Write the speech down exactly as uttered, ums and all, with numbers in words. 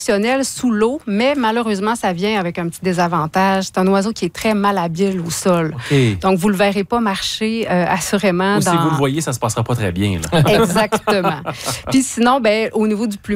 sous l'eau, mais malheureusement, ça vient avec un petit désavantage. C'est un oiseau qui est très malhabile au sol. Okay. Donc, vous ne le verrez pas marcher euh, assurément. Ou dans... si vous le voyez, ça ne se passera pas très bien. Là. Exactement. Puis sinon, ben, au niveau du plumage,